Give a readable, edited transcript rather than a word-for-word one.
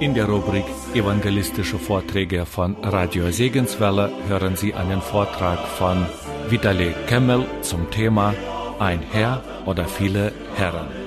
In der Rubrik Evangelistische Vorträge von Radio Segenswelle hören Sie einen Vortrag von Vitali Kemmel zum Thema Ein Herr oder viele Herren.